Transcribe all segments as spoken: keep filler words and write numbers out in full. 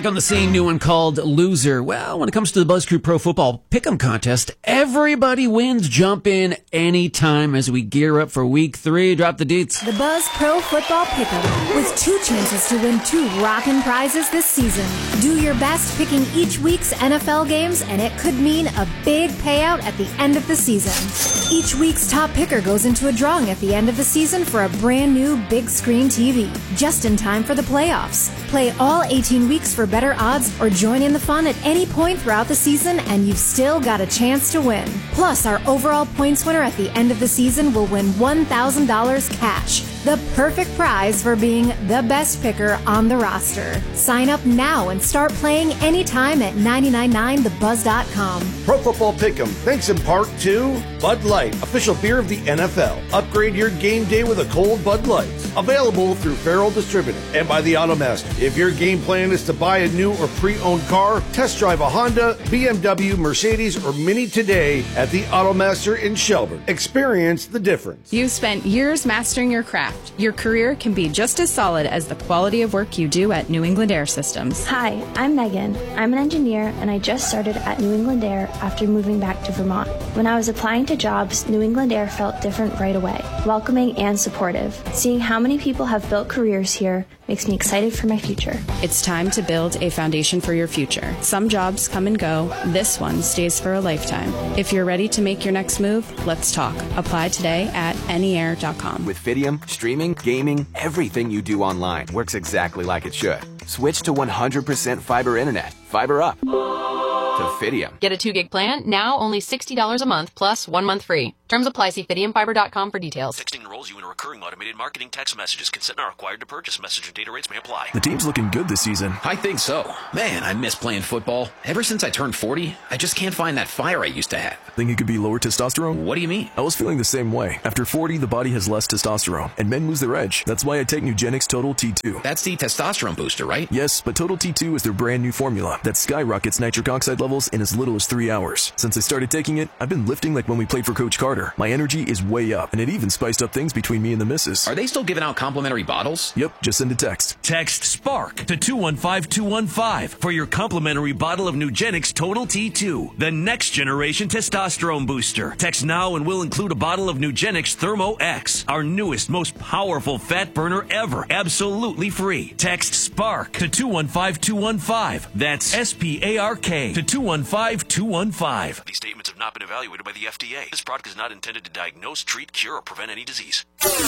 On the scene, new one called Loser. Well, when it comes to the Buzz Crew Pro Football Pick'em Contest, everybody wins. Jump in anytime as we gear up for week three. Drop the deets. The Buzz Pro Football Pick'em, with two chances to win two rockin' prizes this season. Do your best picking each week's N F L games, and it could mean a big payout at the end of the season. Each week's top picker goes into a drawing at the end of the season for a brand new big screen T V, just in time for the playoffs. Play all eighteen weeks for better odds, or join in the fun at any point throughout the season, and you've still got a chance to win. Plus, our overall points winner at the end of the season will win one thousand dollars cash, the perfect prize for being the best picker on the roster. Sign up now and start playing anytime at nine nine nine the buzz dot com. Pro Football Pick'em, thanks in part to Bud Light, official beer of the N F L. Upgrade your game day with a cold Bud Light. Available through Farrell Distributing. And by the Automaster. If your game plan is to buy a new or pre-owned car, test drive a Honda, B M W, Mercedes, or Mini today at the Automaster in Shelburne. Experience the difference. You've spent years mastering your craft. Your career can be just as solid as the quality of work you do at New England Air Systems. Hi, I'm Megan. I'm an engineer, and I just started at New England Air after moving back to Vermont. When I was applying to jobs, New England Air felt different right away, welcoming and supportive. Seeing how many people have built careers here makes me excited for my future. It's time to build a foundation for your future. Some jobs come and go. This one stays for a lifetime. If you're ready to make your next move, let's talk. Apply today at any air dot com. With Fidium, streaming, gaming, everything you do online works exactly like it should. Switch to one hundred percent fiber internet. Fiber up. To Fidium. Get a two gig plan, now only sixty dollars a month, plus one month free. Terms apply. See fidium fiber dot com for details. Texting enrolls you in a recurring automated marketing text messages. Consent not required to purchase. Message and data rates may apply. The team's looking good this season. I think so. Man, I miss playing football. Ever since I turned forty, I just can't find that fire I used to have. Think it could be lower testosterone? What do you mean? I was feeling the same way. After forty, the body has less testosterone, and men lose their edge. That's why I take Nugenix Total T two. That's the testosterone booster, right? Yes, but Total T two is their brand new formula that skyrockets nitric oxide levels in as little as three hours. Since I started taking it, I've been lifting like when we played for Coach Carter. My energy is way up, and it even spiced up things between me and the missus. Are they still giving out complimentary bottles? Yep, just send a text. Text SPARK to two one five two one five for your complimentary bottle of Nugenix Total T two, the next generation testosterone booster. Text now and we'll include a bottle of Nugenix Thermo X, our newest, most powerful fat burner ever, absolutely free. Text SPARK to two one five two one five. That's S P A R K to two one five two one five. These statements have not been evaluated by the F D A. This product is not intended to diagnose, treat, cure, or prevent any disease.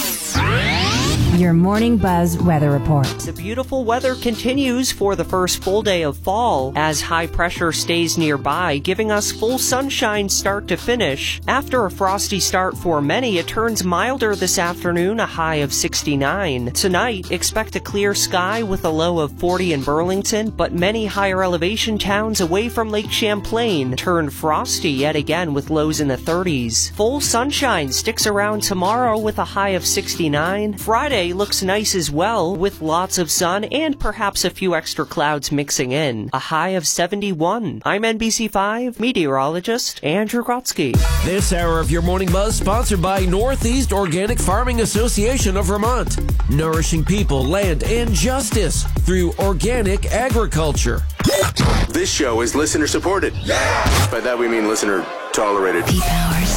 Your Morning Buzz weather report. The beautiful weather continues for the first full day of fall as high pressure stays nearby, giving us full sunshine start to finish. After a frosty start for many, it turns milder this afternoon, a high of sixty-nine. Tonight, expect a clear sky with a low of forty in Burlington, but many higher elevation towns away from Lake Champlain turn frosty yet again with lows in the thirties. Full sunshine sticks around tomorrow with a high of sixty-nine. Friday looks nice as well, with lots of sun and perhaps a few extra clouds mixing in. A high of seventy-one. I'm N B C five meteorologist Andrew Grotsky. This hour of your Morning Buzz sponsored by Northeast Organic Farming Association of Vermont. Nourishing people, land, and justice through organic agriculture. This show is listener supported. Yeah! By that we mean listener tolerated. Peak hours.